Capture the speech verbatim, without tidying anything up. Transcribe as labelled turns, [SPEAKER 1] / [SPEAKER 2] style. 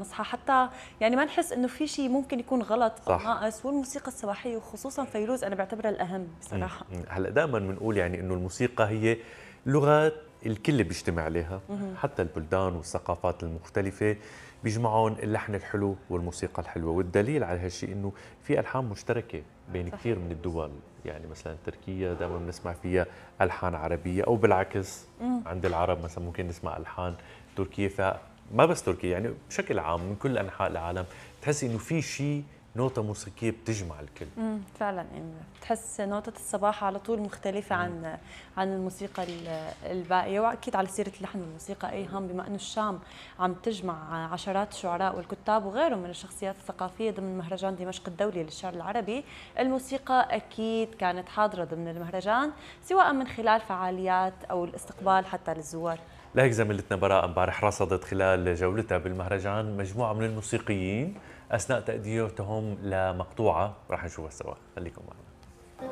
[SPEAKER 1] نصحى حتى يعني ما نحس انه في شيء ممكن يكون غلط او
[SPEAKER 2] صح.
[SPEAKER 1] ناقص. والموسيقى الصباحيه وخصوصا فيروز انا بعتبرها الاهم
[SPEAKER 2] إمم،
[SPEAKER 1] بصراحه.
[SPEAKER 2] إمم. هلأ دائمًا بنقول يعني إنه الموسيقى هي لغات الكل بيجتمع عليها،
[SPEAKER 1] مهم.
[SPEAKER 2] حتى البلدان والثقافات المختلفة بيجمعهم اللحن الحلو والموسيقى الحلوة، والدليل على هالشيء إنه في ألحان مشتركة بين كثير
[SPEAKER 1] صحيح.
[SPEAKER 2] من الدول، يعني مثلًا تركيا دائمًا بنسمع فيها ألحان عربية أو بالعكس
[SPEAKER 1] مم.
[SPEAKER 2] عند العرب مثلًا ممكن نسمع ألحان تركية، فما بس تركيا يعني بشكل عام من كل أنحاء العالم بتحسي إنه في شيء نوتة موسيقية بتجمع الكل.
[SPEAKER 1] امم فعلا يعني بتحس نوتة الصباح على طول مختلفة
[SPEAKER 2] إمم.
[SPEAKER 1] عن عن الموسيقى ال- الباقية. واكيد على سيرة اللحن والموسيقى ايهم، بما انه الشام عم تجمع عشرات الشعراء والكتاب وغيرهم من الشخصيات الثقافية ضمن مهرجان دمشق الدولي للشعر العربي، الموسيقى اكيد كانت حاضرة ضمن المهرجان سواء من خلال فعاليات او الاستقبال حتى للزوار.
[SPEAKER 2] لهيك زميلتنا براء امبارح رصدت خلال جولتها بالمهرجان مجموعة من الموسيقيين أثناء تأديتهم لمقطوعة رح نشوفها سوا، خليكم معنا.